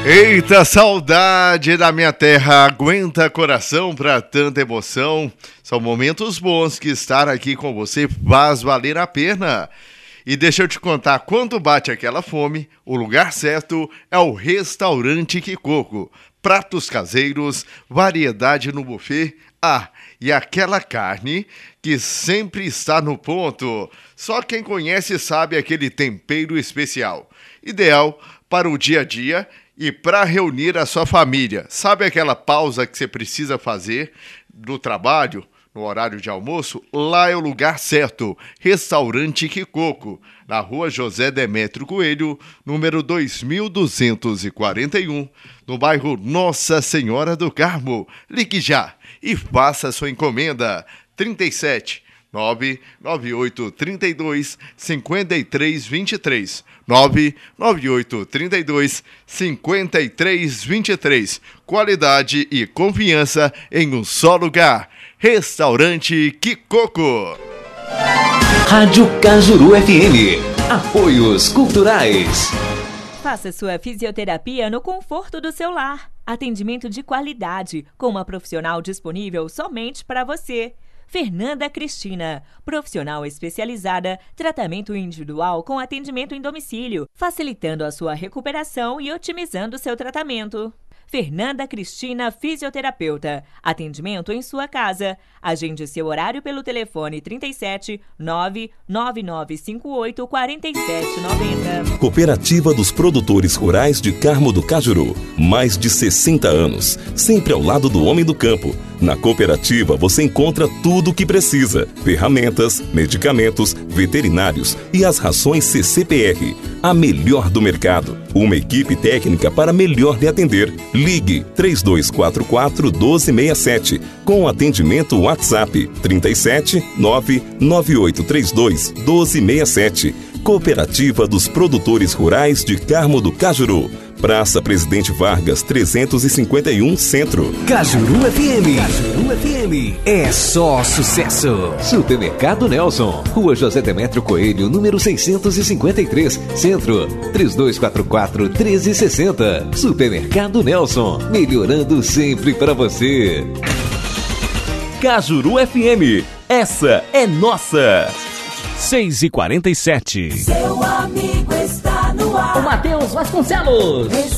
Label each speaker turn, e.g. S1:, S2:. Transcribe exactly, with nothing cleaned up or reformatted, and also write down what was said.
S1: Eita, saudade da minha terra, aguenta coração pra tanta emoção. São momentos bons que estar aqui com você faz valer a pena. E deixa eu te contar, quando bate aquela fome, o lugar certo é o Restaurante Kikoko. Pratos caseiros, variedade no buffet, ah, e aquela carne que sempre está no ponto. Só quem conhece sabe aquele tempero especial. Ideal para o dia a dia e para reunir a sua família. Sabe aquela pausa que você precisa fazer do trabalho, no horário de almoço? Lá é o lugar certo. Restaurante Kikoko, na rua José Demétrio Coelho, número dois mil duzentos e quarenta e um, no bairro Nossa Senhora do Carmo. Ligue já e faça sua encomenda. trinta e sete, nove nove oito, trinta e dois, cinquenta e três, vinte e três. nove nove oito, trinta e dois, cinquenta e três, vinte e três. Qualidade e confiança em um só lugar. Restaurante Kikoko.
S2: Rádio Cajuru F M. Apoios culturais.
S3: Faça sua fisioterapia no conforto do seu lar. Atendimento de qualidade, com uma profissional disponível somente para você. Fernanda Cristina, profissional especializada, tratamento individual com atendimento em domicílio, facilitando a sua recuperação e otimizando seu tratamento. Fernanda Cristina, fisioterapeuta. Atendimento em sua casa. Agende seu horário pelo telefone trinta e sete, nove nove nove cinco oito, quatro sete nove zero.
S4: Cooperativa dos Produtores Rurais de Carmo do Cajuru. Mais de sessenta anos, sempre ao lado do homem do campo. Na cooperativa você encontra tudo o que precisa: ferramentas, medicamentos, veterinários e as rações C C P R, a melhor do mercado. Uma equipe técnica para melhor lhe atender. Ligue três dois quatro quatro, um dois seis sete com atendimento WhatsApp trinta e sete, nove nove oito três dois, um dois seis sete. Cooperativa dos Produtores Rurais de Carmo do Cajuru. Praça Presidente Vargas, trezentos e cinquenta e um, Centro.
S2: Cajuru F M. Cajuru F M. É só sucesso. Supermercado Nelson. Rua José Demétrio Coelho, número seiscentos e cinquenta e três, Centro. três dois quatro quatro, um três seis zero. Supermercado Nelson. Melhorando sempre para você.
S4: Cajuru F M. Essa é nossa. seis e quarenta e sete.
S5: Seu amigo está no ar.
S6: O Matheus Vasconcelos.